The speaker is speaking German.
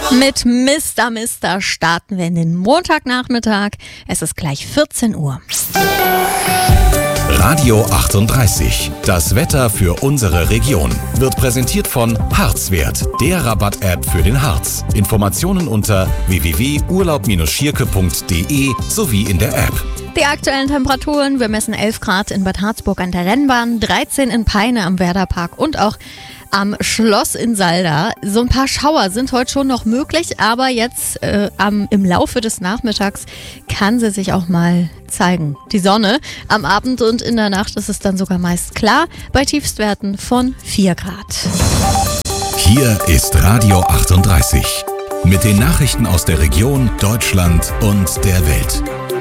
Mit Mister starten wir in den Montagnachmittag. Es ist gleich 14 Uhr. Radio 38. Das Wetter für unsere Region wird präsentiert von Harzwert, der Rabatt-App für den Harz. Informationen unter www.urlaub-schierke.de sowie in der App. Die aktuellen Temperaturen: wir messen 11 Grad in Bad Harzburg an der Rennbahn, 13 in Peine am Werderpark und auch am Schloss in Salda. So ein paar Schauer sind heute schon noch möglich, aber jetzt im Laufe des Nachmittags kann sie sich auch mal zeigen. Die Sonne. Am Abend und in der Nacht ist es dann sogar meist klar, bei Tiefstwerten von 4 Grad. Hier ist Radio 38 mit den Nachrichten aus der Region, Deutschland und der Welt.